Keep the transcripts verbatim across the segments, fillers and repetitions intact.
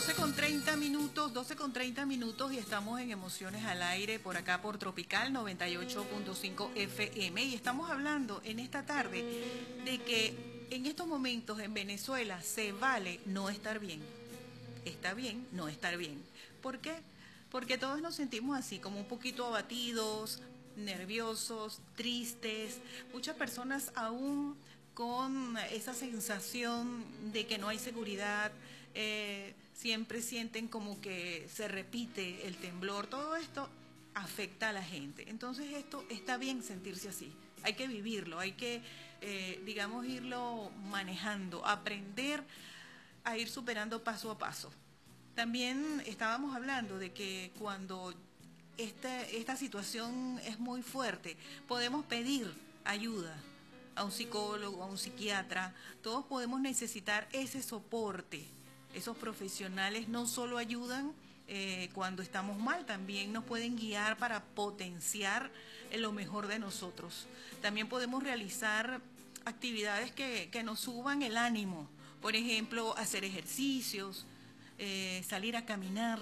doce con treinta minutos, doce con treinta minutos y estamos en Emociones al Aire por acá por Tropical noventa y ocho punto cinco F M y estamos hablando en esta tarde de que en estos momentos en Venezuela se vale no estar bien. Está bien no estar bien. ¿Por qué? Porque todos nos sentimos así, como un poquito abatidos, nerviosos, tristes. Muchas personas aún con esa sensación de que no hay seguridad, eh, siempre sienten como que se repite el temblor. Todo esto afecta a la gente. Entonces esto está bien sentirse así. Hay que vivirlo, hay que, eh, digamos, irlo manejando, aprender a ir superando paso a paso. También estábamos hablando de que cuando esta, esta situación es muy fuerte, podemos pedir ayuda a un psicólogo, a un psiquiatra. Todos podemos necesitar ese soporte. Esos profesionales no solo ayudan eh, cuando estamos mal, también nos pueden guiar para potenciar lo mejor de nosotros. También podemos realizar actividades que, que nos suban el ánimo. Por ejemplo, hacer ejercicios, eh, salir a caminar,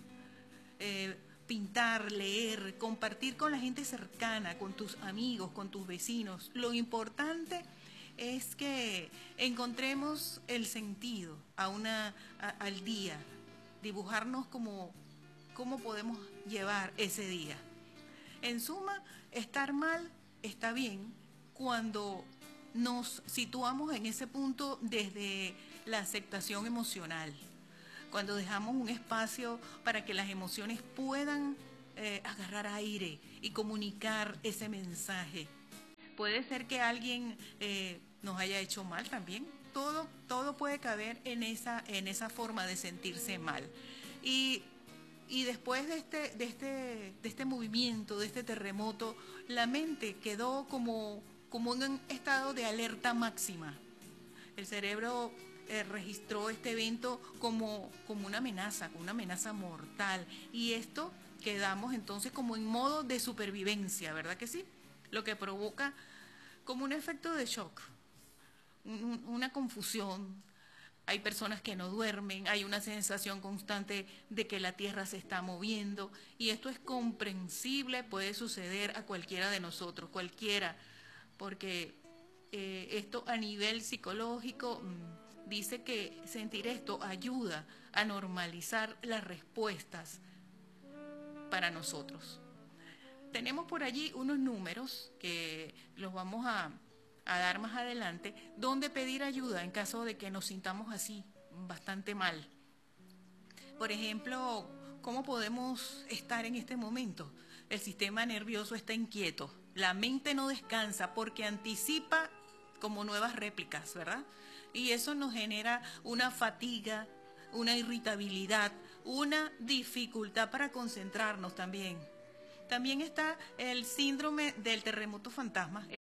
eh, pintar, leer, compartir con la gente cercana, con tus amigos, con tus vecinos. Lo importante es que encontremos el sentido a una, a, al día, dibujarnos como cómo podemos llevar ese día. En suma, estar mal está bien cuando nos situamos en ese punto desde la aceptación emocional, cuando dejamos un espacio para que las emociones puedan eh, agarrar aire y comunicar ese mensaje. Puede ser que alguien eh, nos haya hecho mal también. Todo, todo puede caber en esa, en esa forma de sentirse mal. Y, y después de este, de, este, de este movimiento, de este terremoto, la mente quedó como, como en un estado de alerta máxima. El cerebro eh, registró este evento como, como una amenaza, como una amenaza mortal. Y esto quedamos entonces como en modo de supervivencia, ¿verdad que sí? Lo que provoca como un efecto de shock, un, una confusión. Hay personas que no duermen, hay una sensación constante de que la tierra se está moviendo y esto es comprensible, puede suceder a cualquiera de nosotros, cualquiera, porque eh, esto a nivel psicológico mmm, dice que sentir esto ayuda a normalizar las respuestas para nosotros. Tenemos por allí unos números que los vamos a, a dar más adelante, donde pedir ayuda en caso de que nos sintamos así, bastante mal. Por ejemplo, ¿cómo podemos estar en este momento? El sistema nervioso está inquieto, la mente no descansa porque anticipa como nuevas réplicas, ¿verdad? Y eso nos genera una fatiga, una irritabilidad, una dificultad para concentrarnos también. También está el síndrome del terremoto fantasma.